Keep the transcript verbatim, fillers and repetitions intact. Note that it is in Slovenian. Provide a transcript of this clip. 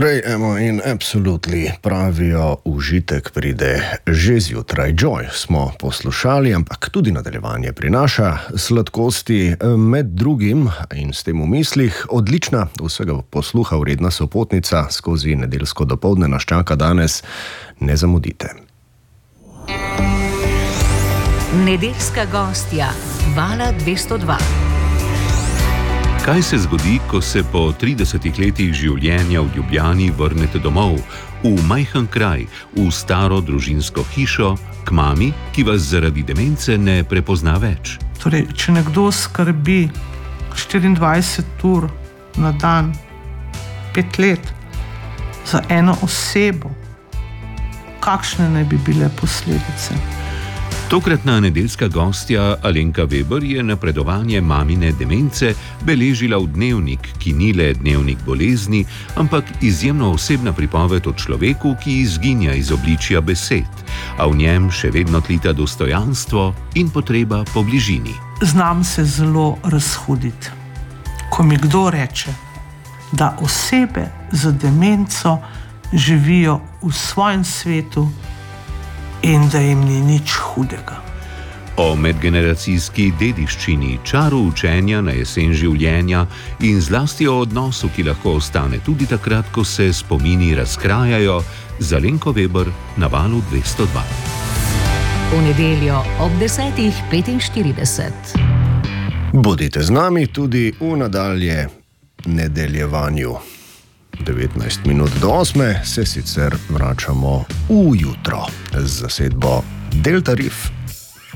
Torej, emo in absolutely pravijo, užitek pride že zjutraj. Joy smo poslušali, ampak tudi nadaljevanje prinaša sladkosti, med drugim in s tem v mislih odlična, vsega posluha vredna sopotnica skozi nedeljsko dopoldne nas čaka danes. Ne zamudite. Nedeljska gostja Vala dvesto dva. Kaj se zgodi, ko se po tridesetih letih življenja v Ljubljani vrnete domov, v majhen kraj, v staro družinsko hišo, k mami, ki vas zaradi demence ne prepozna več? Torej, če nekdo skrbi štiriindvajset ur na dan, pet let, za eno osebo, kakšne naj bi bile posledice? Tokratna nedeljska gostja Alenka Veber je napredovanje mamine demence beležila v dnevnik, ki ni le dnevnik bolezni, ampak izjemno osebna pripoved o človeku, ki izginja iz obličja besed, a v njem še vedno tlita dostojanstvo in potreba po bližini. Znam se zelo razhuditi, ko mi kdo reče, da osebe z demenco živijo v svojem svetu in da jim ni nič hudega. O medgeneracijski dediščini, čaru učenja na jesen življenja in zlasti o odnosu, ki lahko ostane tudi takrat, ko se spomini razkrajajo, z Alenko Veber na Valu dvesto dva. V nedeljo ob desetih petinštirideset. Bodite z nami tudi v nadalje nedeljevanju. devetnajst minut do osme se sicer vračamo v jutro z zasedbo Delta Riff.